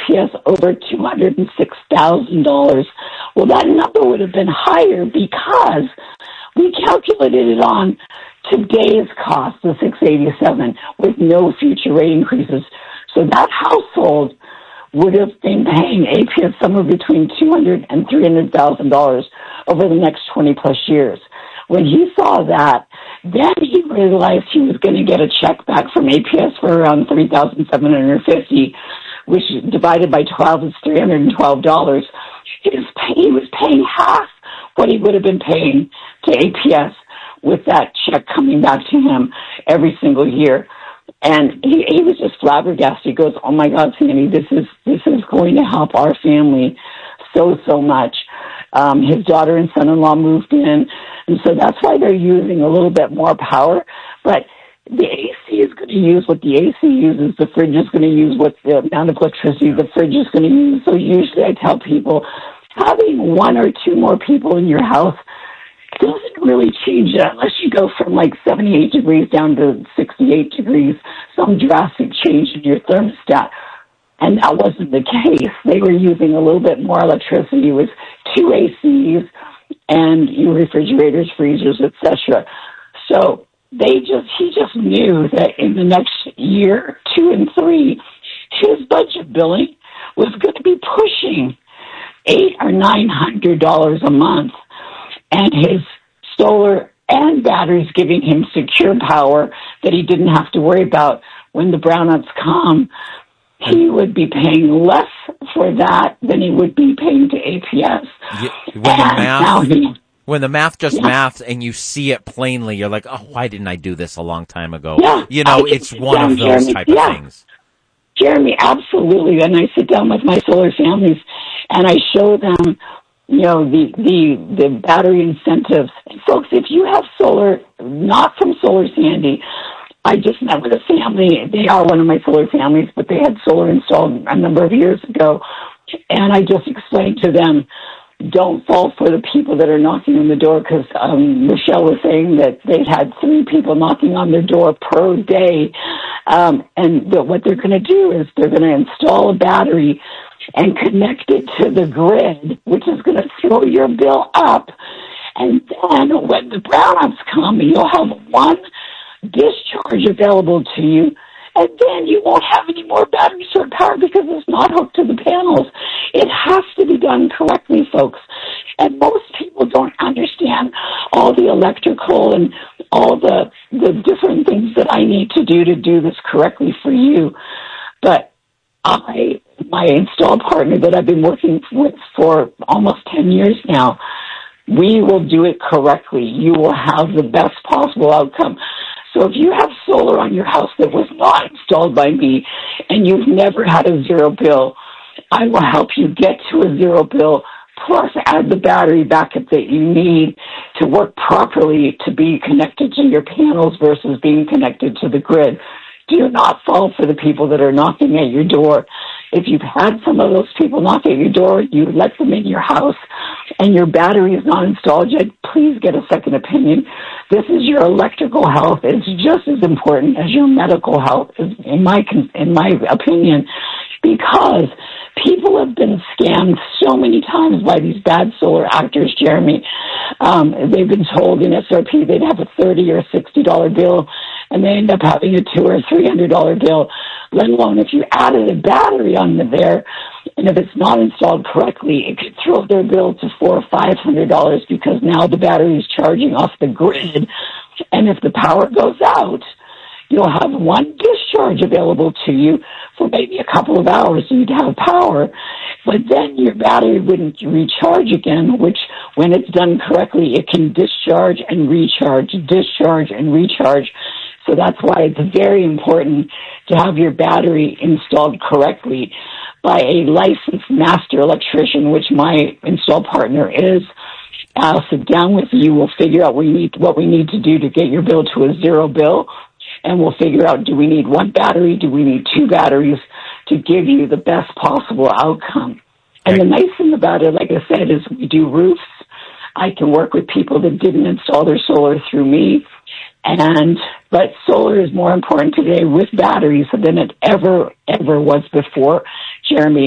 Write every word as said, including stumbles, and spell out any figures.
P S over two hundred six thousand dollars. Well, that number would have been higher because we calculated it on today's cost of six eighty-seven with no future rate increases. So that household would have been paying A P S somewhere between two hundred thousand dollars and three hundred thousand dollars over the next twenty plus years. When he saw that, then he realized he was going to get a check back from A P S for around three thousand seven hundred fifty dollars, which divided by twelve is three hundred twelve dollars. His pay, he was paying half what he would have been paying to A P S with that check coming back to him every single year. And he, he was just flabbergasted. He goes, "Oh my God, Sandy, this is this is going to help our family so, so much." Um, his daughter and son-in-law moved in, and so that's why they're using a little bit more power. But the A C is going to use what the A C uses. The fridge is going to use what the amount of electricity the fridge is going to use. So usually I tell people, having one or two more people in your house doesn't really change it unless you go from like seventy-eight degrees down to sixty-eight degrees, some drastic change in your thermostat. And that wasn't the case. They were using a little bit more electricity with two A Cs and your refrigerators, freezers, et cetera. So they just, he just knew that in the next year, two and three, his budget billing was going to be pushing eight or nine hundred dollars a month, and his solar and batteries giving him secure power that he didn't have to worry about when the brownouts come. He would be paying less for that than he would be paying to A P S. Yeah, when the and math, he, when the math just yeah. maths and you see it plainly, you're like, oh, why didn't I do this a long time ago? Yeah, you know, I it's one of those Jeremy, type yeah. of things. Jeremy, absolutely. And I sit down with my solar families and I show them, you know, the, the, the battery incentives. And folks, if you have solar, not from Solar Sandy, I just met with a family. They are one of my solar families, but they had solar installed a number of years ago. And I just explained to them, don't fall for the people that are knocking on the door, because um, Michelle was saying that they had three people knocking on their door per day. Um, and the, what they're going to do is they're going to install a battery and connect it to the grid, which is going to throw your bill up. And then when the brownouts come, you'll have one discharge available to you, and then you won't have any more battery stored power because it's not hooked to the panels. It has to be done correctly, folks. And most people don't understand all the electrical and all the the different things that I need to do to do this correctly for you. But I, my install partner that I've been working with for almost ten years now, we will do it correctly. You will have the best possible outcome. So if you have solar on your house that was not installed by me and you've never had a zero bill, I will help you get to a zero bill, plus add the battery backup that you need to work properly to be connected to your panels versus being connected to the grid. Do not fall for the people that are knocking at your door. If you've had some of those people knock at your door, you let them in your house, and your battery is not installed yet, please get a second opinion. This is your electrical health. It's just as important as your medical health, in my in my opinion, because people have been scammed so many times by these bad solar actors, Jeremy. Um, they've been told in S R P they'd have a thirty or sixty dollar bill, and they end up having a two or three hundred dollar bill. Let alone if you added a battery on there, and if it's not installed correctly, it could throw their bill to four or five hundred dollars because now the battery is charging off the grid, and if the power goes out, you'll have one discharge available to you for maybe a couple of hours, so you'd have power, but then your battery wouldn't recharge again, which when it's done correctly, it can discharge and recharge, discharge and recharge. So that's why it's very important to have your battery installed correctly by a licensed master electrician, which my install partner is. I'll sit down with you. We'll figure out we need, what we need to do to get your bill to a zero bill. And we'll figure out, do we need one battery? Do we need two batteries to give you the best possible outcome? And the nice thing about it, like I said, is we do roofs. I can work with people that didn't install their solar through me. And, but solar is more important today with batteries than it ever, ever was before, Jeremy.